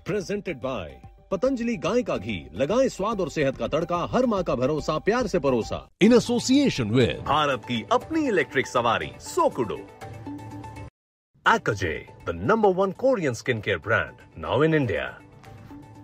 Presented by Patanjali गाय का घी, लगाएं स्वाद और सेहत का तड़का, हर माँ का भरोसा, प्यार से परोसा। इन एसोसिएशन विद भारत की अपनी इलेक्ट्रिक सवारी सोकुडो। Akaje, the #1 Korean skincare brand, now in India.